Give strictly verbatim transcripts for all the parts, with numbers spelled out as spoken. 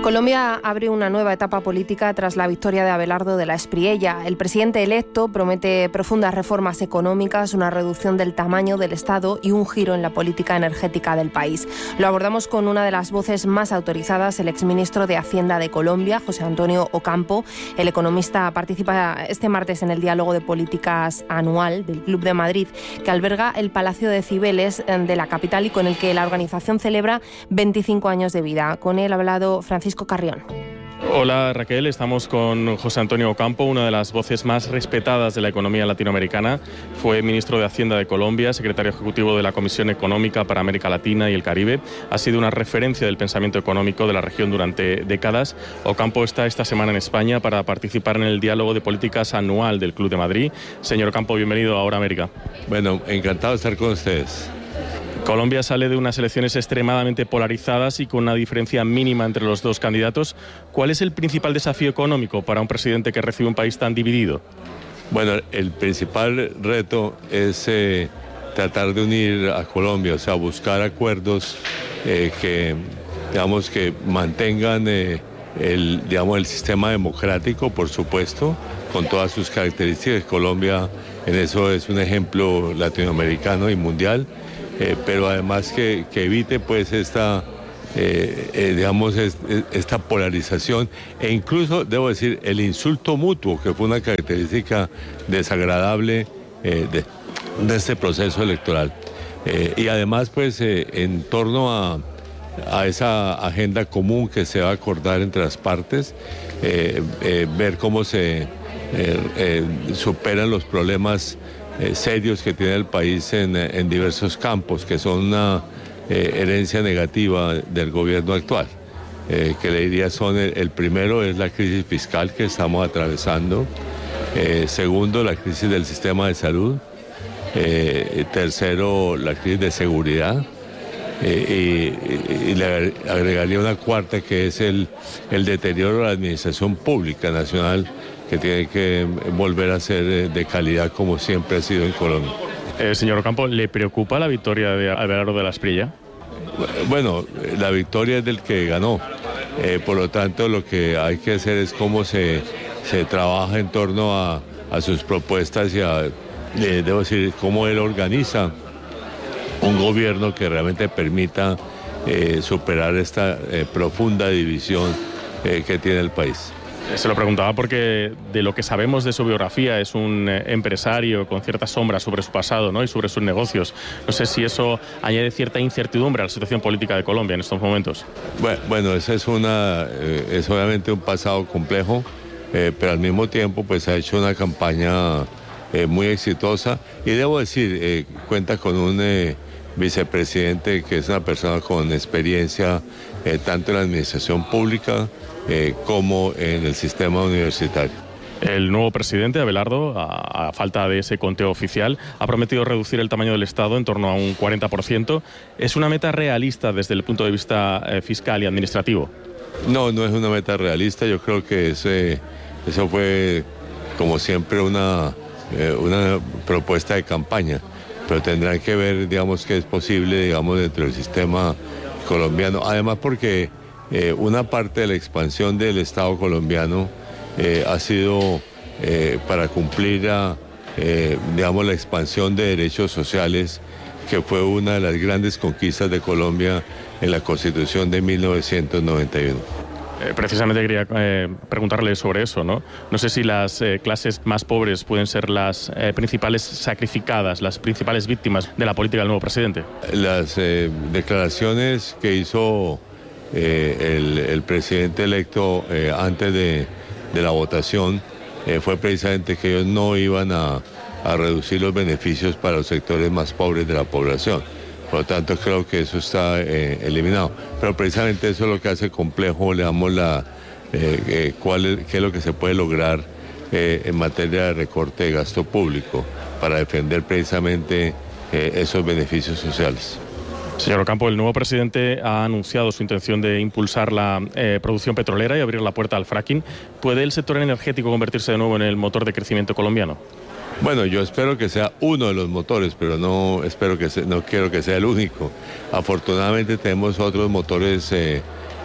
Colombia abre una nueva etapa política tras la victoria de Abelardo de la Espriella. El presidente electo promete profundas reformas económicas, una reducción del tamaño del Estado y un giro en la política energética del país. Lo abordamos con una de las voces más autorizadas, el exministro de Hacienda de Colombia, José Antonio Ocampo. El economista participa este martes en el diálogo de políticas anual del Club de Madrid, que alberga el Palacio de Cibeles de la capital y con el que la organización celebra veinticinco años de vida. Con él ha hablado Francisco Carrión. Hola Raquel, estamos con José Antonio Ocampo, una de las voces más respetadas de la economía latinoamericana. Fue ministro de Hacienda de Colombia, secretario ejecutivo de la Comisión Económica para América Latina y el Caribe. Ha sido una referencia del pensamiento económico de la región durante décadas. Ocampo está esta semana en España para participar en el diálogo de políticas anual del Club de Madrid. Señor Ocampo, bienvenido a Ahora América. Bueno, encantado de estar con ustedes. Colombia sale de unas elecciones extremadamente polarizadas y con una diferencia mínima entre los dos candidatos. ¿Cuál es el principal desafío económico para un presidente que recibe un país tan dividido? Bueno, el principal reto es eh, tratar de unir a Colombia, o sea, buscar acuerdos eh, que, digamos, que mantengan eh, el, digamos, el sistema democrático, por supuesto, con todas sus características. Colombia en eso es un ejemplo latinoamericano y mundial. Eh, pero además que, que evite pues esta, eh, eh, digamos, es, esta polarización e incluso, debo decir, el insulto mutuo, que fue una característica desagradable eh, de, de este proceso electoral. Eh, y además, pues, eh, en torno a, a esa agenda común que se va a acordar entre las partes, eh, eh, ver cómo se eh, eh, superan los problemas Eh, serios que tiene el país en, en diversos campos, que son una eh, herencia negativa del gobierno actual, eh, que le diría son, el, el primero es la crisis fiscal que estamos atravesando, eh, segundo la crisis del sistema de salud, eh, tercero la crisis de seguridad, eh, y, y le agregaría una cuarta que es el, el deterioro de la administración pública nacional, que tiene que volver a ser de calidad como siempre ha sido en Colombia. Eh, señor Ocampo, ¿le preocupa la victoria de Abelardo de la Espriella? Bueno, la victoria es del que ganó, eh, por lo tanto lo que hay que hacer es cómo se, se trabaja en torno a, a sus propuestas y a, eh, debo decir, cómo él organiza un gobierno que realmente permita eh, superar esta eh, profunda división eh, que tiene el país. Se lo preguntaba porque de lo que sabemos de su biografía es un empresario con ciertas sombras sobre su pasado, ¿no? Y sobre sus negocios. No sé si eso añade cierta incertidumbre a la situación política de Colombia en estos momentos. Bueno, bueno esa es una eh, es obviamente un pasado complejo, eh, pero al mismo tiempo pues ha hecho una campaña eh, muy exitosa y debo decir eh, cuenta con un eh, vicepresidente que es una persona con experiencia eh, tanto en la administración pública Eh, como en el sistema universitario. El nuevo presidente, Abelardo, a, a falta de ese conteo oficial, ha prometido reducir el tamaño del Estado en torno a un cuarenta por ciento. ¿Es una meta realista desde el punto de vista eh, fiscal y administrativo? No, no es una meta realista. Yo creo que ese, eso fue, como siempre, una, eh, una propuesta de campaña. Pero tendrán que ver, digamos, que es posible, digamos, dentro del sistema colombiano. Además, porque Eh, una parte de la expansión del Estado colombiano eh, ha sido eh, para cumplir a, eh, digamos, la expansión de derechos sociales, que fue una de las grandes conquistas de Colombia en la Constitución de mil novecientos noventa y uno. Eh, precisamente quería eh, preguntarle sobre eso, ¿no? No sé si las eh, clases más pobres pueden ser las eh, principales sacrificadas, las principales víctimas de la política del nuevo presidente. Las eh, declaraciones que hizo Eh, el, el presidente electo eh, antes de, de la votación eh, fue precisamente que ellos no iban a, a reducir los beneficios para los sectores más pobres de la población. Por lo tanto, creo que eso está eh, eliminado. Pero precisamente eso es lo que hace complejo, digamos, la, eh, eh, cuál es, qué es lo que se puede lograr eh, en materia de recorte de gasto público para defender precisamente eh, esos beneficios sociales. Señor Ocampo, el nuevo presidente ha anunciado su intención de impulsar la eh, producción petrolera y abrir la puerta al fracking. ¿Puede el sector energético convertirse de nuevo en el motor de crecimiento colombiano? Bueno, yo espero que sea uno de los motores, pero no espero que sea, no quiero que sea el único. Afortunadamente tenemos otros motores eh,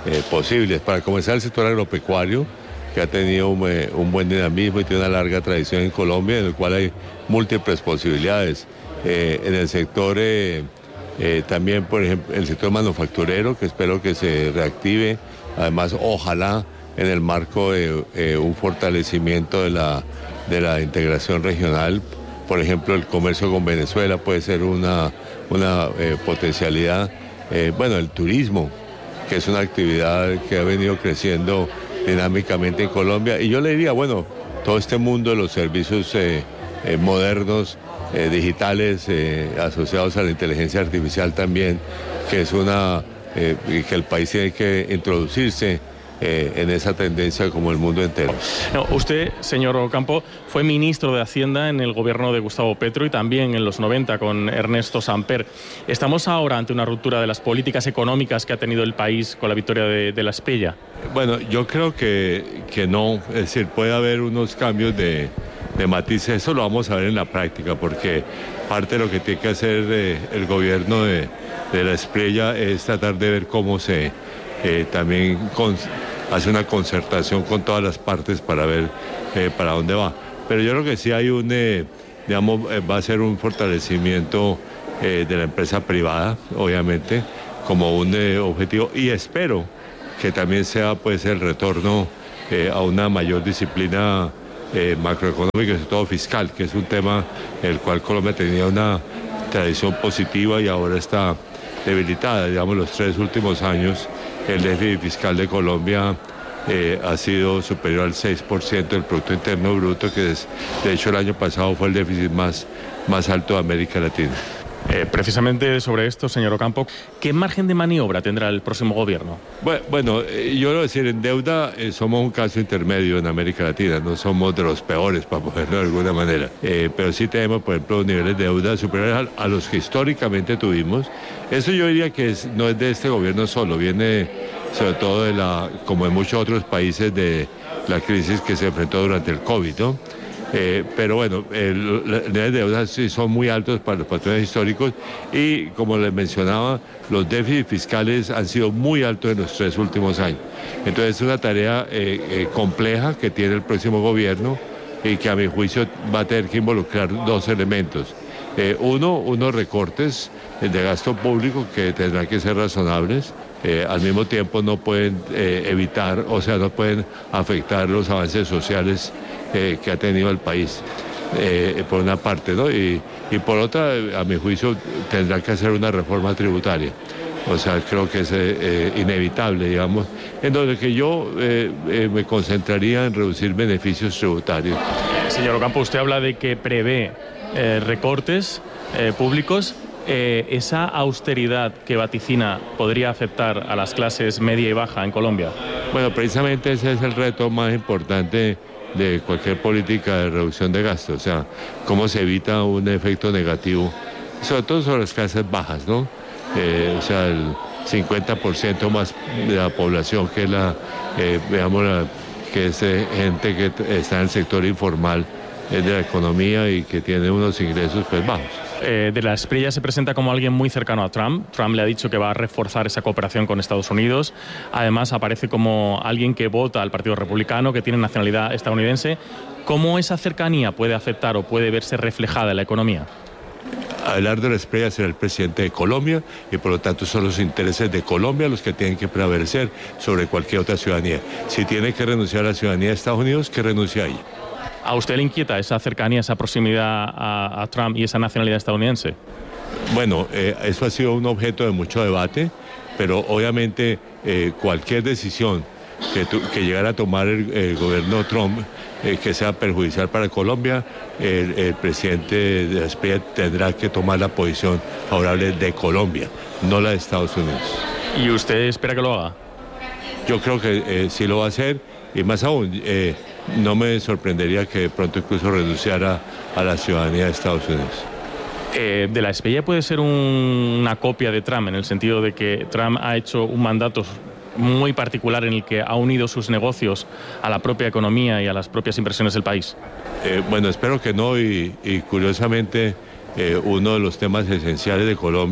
eh, posibles. Para comenzar, el sector agropecuario, que ha tenido un, eh, un buen dinamismo y tiene una larga tradición en Colombia, en el cual hay múltiples posibilidades. Eh, en el sector eh, eh, también, por ejemplo, el sector manufacturero, que espero que se reactive, además ojalá en el marco de eh, un fortalecimiento de la, de la integración regional. Por ejemplo, el comercio con Venezuela puede ser una, una eh, potencialidad. Eh, bueno, el turismo, que es una actividad que ha venido creciendo dinámicamente en Colombia. Y yo le diría, bueno, todo este mundo de los servicios eh, eh, modernos, eh, digitales, eh, asociados a la inteligencia artificial también, que es una, eh, que el país tiene que introducirse Eh, en esa tendencia como el mundo entero. No, usted, señor Ocampo, fue ministro de Hacienda en el gobierno de Gustavo Petro y también en los noventa con Ernesto Samper. ¿Estamos ahora ante una ruptura de las políticas económicas que ha tenido el país con la victoria de, de la Espriella? Bueno, yo creo que, que no. Es decir, puede haber unos cambios de, de matices. Eso lo vamos a ver en la práctica, porque parte de lo que tiene que hacer eh, el gobierno de, de la Espriella es tratar de ver cómo se eh, también con, hace una concertación con todas las partes para ver eh, para dónde va. Pero yo creo que sí hay un, eh, digamos, eh, va a ser un fortalecimiento eh, de la empresa privada, obviamente, como un eh, objetivo, y espero que también sea pues el retorno eh, a una mayor disciplina eh, macroeconómica y sobre todo fiscal, que es un tema en el cual Colombia tenía una tradición positiva y ahora está debilitada. Digamos, los tres últimos años el déficit fiscal de Colombia eh, ha sido superior al seis por ciento del Producto Interno Bruto, que es, de hecho el año pasado fue el déficit más, más alto de América Latina. Eh, precisamente sobre esto, señor Ocampo, ¿qué margen de maniobra tendrá el próximo gobierno? Bueno, bueno eh, yo quiero decir, en deuda eh, somos un caso intermedio en América Latina, no somos de los peores, para ponerlo de alguna manera, eh, pero sí tenemos, por ejemplo, niveles de deuda superiores a, a los que históricamente tuvimos. Eso yo diría que es, no es de este gobierno solo, viene sobre todo de la, como en muchos otros países, de la crisis que se enfrentó durante el COVID, ¿no? Eh, pero bueno, el, los niveles de deuda sí son muy altos para los patrones históricos y, como les mencionaba, los déficits fiscales han sido muy altos en los tres últimos años. Entonces es una tarea eh, eh, compleja que tiene el próximo gobierno y que a mi juicio va a tener que involucrar dos elementos. Eh, uno, unos recortes de gasto público que tendrán que ser razonables. Eh, al mismo tiempo no pueden eh, evitar, o sea, no pueden afectar los avances sociales eh, que ha tenido el país, eh, por una parte, ¿no? Y, y por otra, a mi juicio, tendrá que hacer una reforma tributaria. O sea, creo que es eh, inevitable, digamos, en donde que yo eh, eh, me concentraría en reducir beneficios tributarios. Señor Ocampo, usted habla de que prevé eh, recortes eh, públicos. Eh, ¿Esa austeridad que vaticina podría afectar a las clases media y baja en Colombia? Bueno, precisamente ese es el reto más importante de cualquier política de reducción de gastos, o sea, cómo se evita un efecto negativo, sobre todo sobre las clases bajas, ¿no? Eh, o sea, el cincuenta por ciento más de la población que la, eh, veamos, la, que es eh, gente que está en el sector informal eh, de la economía y que tiene unos ingresos pues bajos. Eh, de la Espriella se presenta como alguien muy cercano a Trump. Trump le ha dicho que va a reforzar esa cooperación con Estados Unidos. Además, aparece como alguien que vota al Partido Republicano, que tiene nacionalidad estadounidense. ¿Cómo esa cercanía puede afectar o puede verse reflejada en la economía? Abelardo de la Espriella será el presidente de Colombia y por lo tanto son los intereses de Colombia los que tienen que prevalecer sobre cualquier otra ciudadanía. Si tiene que renunciar a la ciudadanía de Estados Unidos, que renuncie a ella. ¿A usted le inquieta esa cercanía, esa proximidad a, a Trump y esa nacionalidad estadounidense? Bueno, eh, eso ha sido un objeto de mucho debate, pero obviamente eh, cualquier decisión que, tu, que llegara a tomar el, el gobierno Trump, eh, que sea perjudicial para Colombia, el, el presidente de la Espriella tendrá que tomar la posición favorable de Colombia, no la de Estados Unidos. ¿Y usted espera que lo haga? Yo creo que eh, sí lo va a hacer, y más aún, eh, no me sorprendería que de pronto incluso renunciara a la ciudadanía de Estados Unidos. Eh, de la Espriella puede ser un, una copia de Trump, en el sentido de que Trump ha hecho un mandato muy particular en el que ha unido sus negocios a la propia economía y a las propias inversiones del país. Eh, bueno, espero que no, y, y curiosamente eh, uno de los temas esenciales de Colombia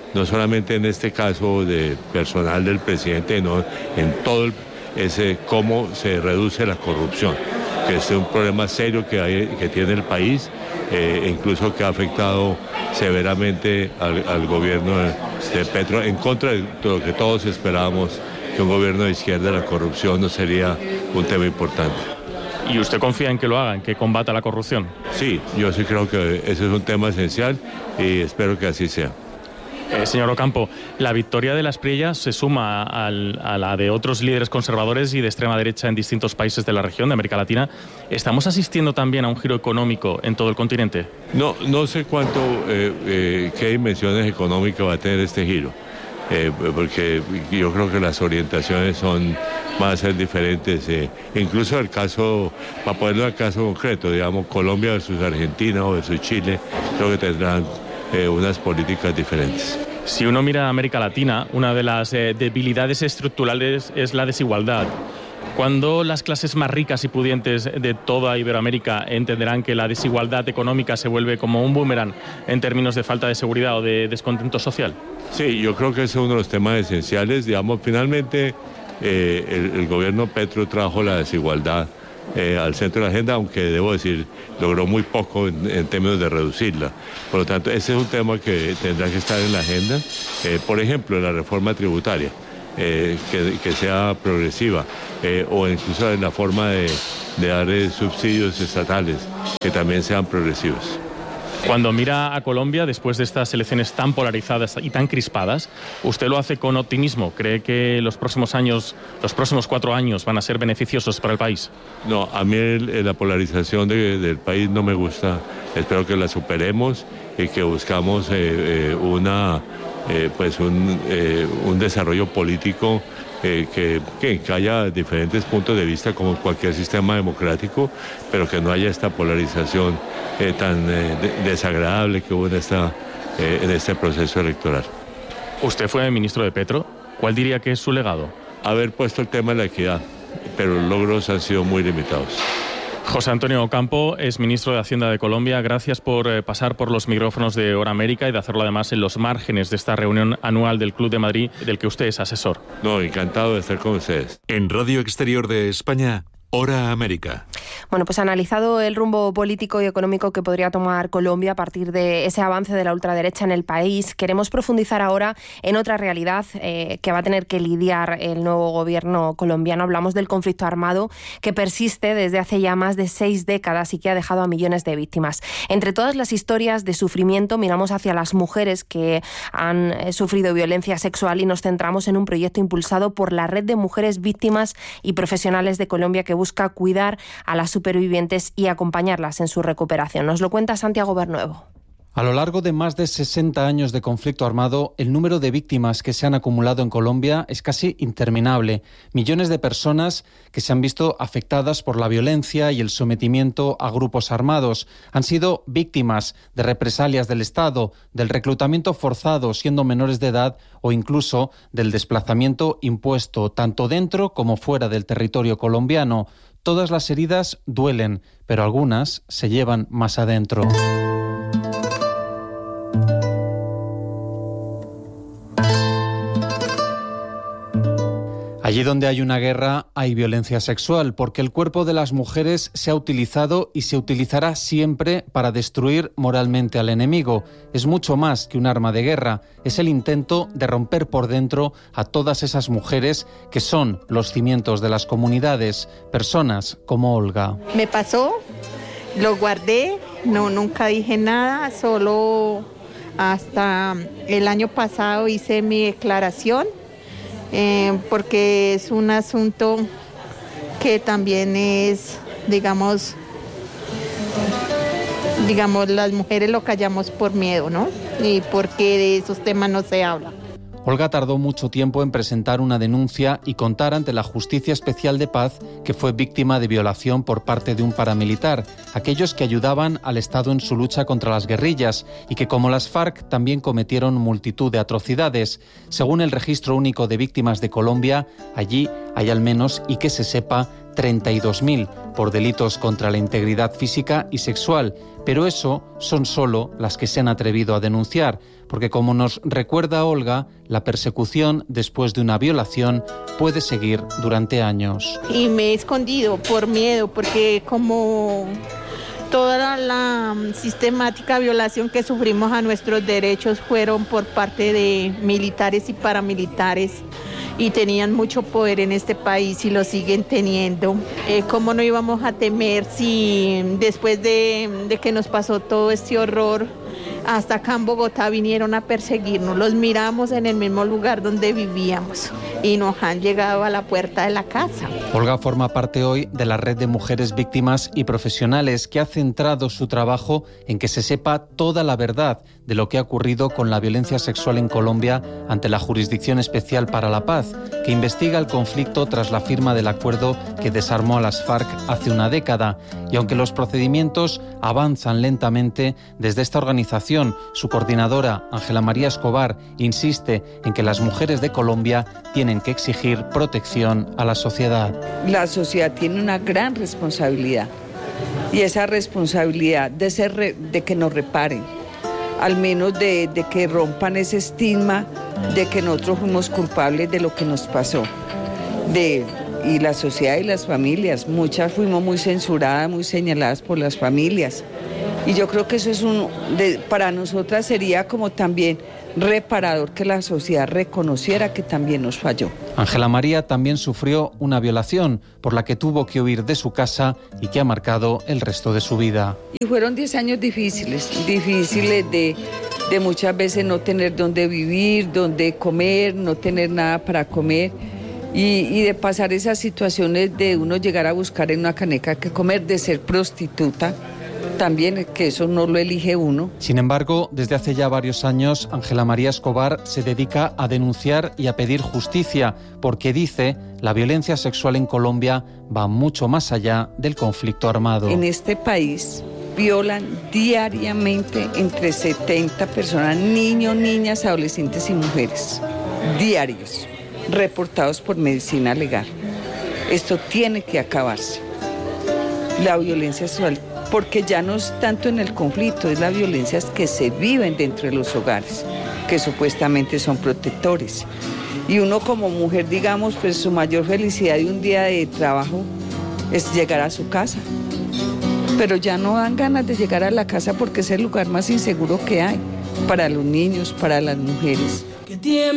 no solamente en este caso de personal del presidente, sino en todo el, ese cómo se reduce la corrupción, que es un problema serio que, hay, que tiene el país, eh, incluso que ha afectado severamente al, al gobierno de, de Petro, en contra de lo que todos esperábamos, que un gobierno de izquierda, la corrupción no sería un tema importante. ¿Y usted confía en que lo hagan, que combata la corrupción? Sí, yo sí creo que ese es un tema esencial y espero que así sea. Eh, señor Ocampo, la victoria de la Espriella se suma al, a la de otros líderes conservadores y de extrema derecha en distintos países de la región de América Latina. ¿Estamos asistiendo también a un giro económico en todo el continente? No, no sé cuánto, eh, eh, qué dimensiones económicas va a tener este giro, eh, porque yo creo que las orientaciones son van a ser diferentes, eh, incluso el caso, para ponerlo al caso concreto, digamos, Colombia versus Argentina o versus Chile, creo que tendrán Eh, unas políticas diferentes. Si uno mira a América Latina, una de las eh, debilidades estructurales es la desigualdad. ¿Cuándo las clases más ricas y pudientes de toda Iberoamérica entenderán que la desigualdad económica se vuelve como un boomerang en términos de falta de seguridad o de descontento social? Sí, yo creo que ese es uno de los temas esenciales. Digamos, finalmente eh, el, el gobierno Petro trajo la desigualdad Eh, al centro de la agenda, aunque debo decir, logró muy poco en, en términos de reducirla. Por lo tanto, ese es un tema que tendrá que estar en la agenda. Eh, por ejemplo, la reforma tributaria, eh, que, que sea progresiva, eh, o incluso en la forma de, de dar eh, subsidios estatales, que también sean progresivos. Cuando mira a Colombia, después de estas elecciones tan polarizadas y tan crispadas, ¿usted lo hace con optimismo? ¿Cree que los próximos años, los próximos cuatro años van a ser beneficiosos para el país? No, a mí el, la polarización de, del país no me gusta. Espero que la superemos y que buscamos eh, eh, una, eh, pues un, eh, un desarrollo político Eh, que, que, que haya diferentes puntos de vista como cualquier sistema democrático, pero que no haya esta polarización eh, tan eh, de, desagradable que hubo en, esta, eh, en este proceso electoral. Usted fue ministro de Petro. ¿Cuál diría que es su legado? Haber puesto el tema de la equidad, pero los logros han sido muy limitados. José Antonio Ocampo es ministro de Hacienda de Colombia. Gracias por eh, pasar por los micrófonos de Hora América y de hacerlo además en los márgenes de esta reunión anual del Club de Madrid, del que usted es asesor. No, encantado de estar con ustedes. En Radio Exterior de España, Hora América. Bueno, pues analizado el rumbo político y económico que podría tomar Colombia a partir de ese avance de la ultraderecha en el país, queremos profundizar ahora en otra realidad eh, que va a tener que lidiar el nuevo gobierno colombiano. Hablamos del conflicto armado que persiste desde hace ya más de seis décadas y que ha dejado a millones de víctimas. Entre todas las historias de sufrimiento miramos hacia las mujeres que han eh, sufrido violencia sexual y nos centramos en un proyecto impulsado por la Red de Mujeres Víctimas y Profesionales de Colombia que busca cuidar a las supervivientes y acompañarlas en su recuperación. Nos lo cuenta Santiago Bernuevo. A lo largo de más de sesenta años de conflicto armado, el número de víctimas que se han acumulado en Colombia es casi interminable. Millones de personas que se han visto afectadas por la violencia y el sometimiento a grupos armados han sido víctimas de represalias del Estado, del reclutamiento forzado siendo menores de edad o incluso del desplazamiento impuesto tanto dentro como fuera del territorio colombiano. Todas las heridas duelen, pero algunas se llevan más adentro. Allí donde hay una guerra hay violencia sexual, porque el cuerpo de las mujeres se ha utilizado y se utilizará siempre para destruir moralmente al enemigo. Es mucho más que un arma de guerra, es el intento de romper por dentro a todas esas mujeres que son los cimientos de las comunidades, personas como Olga. Me pasó, lo guardé, no, nunca dije nada, solo hasta el año pasado hice mi declaración. Eh, porque es un asunto que también es, digamos, digamos, las mujeres lo callamos por miedo, ¿no? Y porque de esos temas no se habla. Olga tardó mucho tiempo en presentar una denuncia y contar ante la Justicia Especial de Paz que fue víctima de violación por parte de un paramilitar, aquellos que ayudaban al Estado en su lucha contra las guerrillas y que, como las FARC, también cometieron multitud de atrocidades. Según el Registro Único de Víctimas de Colombia, allí hay al menos, y que se sepa, treinta y dos mil por delitos contra la integridad física y sexual, pero eso son solo las que se han atrevido a denunciar, porque como nos recuerda Olga, la persecución después de una violación puede seguir durante años. Y me he escondido por miedo, porque como toda la sistemática violación que sufrimos a nuestros derechos fueron por parte de militares y paramilitares, y tenían mucho poder en este país y lo siguen teniendo. Eh, ¿Cómo no íbamos a temer si después de, de que nos pasó todo este horror, hasta acá en Bogotá vinieron a perseguirnos? Los miramos en el mismo lugar donde vivíamos y nos han llegado a la puerta de la casa. Olga forma parte hoy de la red de mujeres víctimas y profesionales que ha centrado su trabajo en que se sepa toda la verdad de lo que ha ocurrido con la violencia sexual en Colombia ante la Jurisdicción Especial para la Paz, que investiga el conflicto tras la firma del acuerdo que desarmó a las FARC hace una década. Y aunque los procedimientos avanzan lentamente, desde esta organización, su coordinadora, Ángela María Escobar, insiste en que las mujeres de Colombia tienen que exigir protección a la sociedad. La sociedad tiene una gran responsabilidad, y esa responsabilidad de, ser re, de que nos reparen, al menos de, de que rompan ese estigma de que nosotros fuimos culpables de lo que nos pasó. De, y la sociedad y las familias, muchas fuimos muy censuradas, muy señaladas por las familias. Y yo creo que eso es un, de, para nosotras sería como también reparador que la sociedad reconociera que también nos falló. Ángela María también sufrió una violación por la que tuvo que huir de su casa y que ha marcado el resto de su vida. Y fueron diez años difíciles, difíciles de, de muchas veces no tener dónde vivir, dónde comer, no tener nada para comer. Y, y de pasar esas situaciones de uno llegar a buscar en una caneca que comer, de ser prostituta, también, que eso no lo elige uno. Sin embargo, desde hace ya varios años, Ángela María Escobar se dedica a denunciar y a pedir justicia, porque dice, la violencia sexual en Colombia va mucho más allá del conflicto armado. En este país violan diariamente entre setenta personas, niños, niñas, adolescentes y mujeres, diarios, reportados por Medicina Legal. Esto tiene que acabarse. La violencia sexual, porque ya no es tanto en el conflicto, es las violencias que se viven dentro de los hogares, que supuestamente son protectores. Y uno como mujer, digamos, pues su mayor felicidad de un día de trabajo es llegar a su casa. Pero ya no dan ganas de llegar a la casa porque es el lugar más inseguro que hay para los niños, para las mujeres.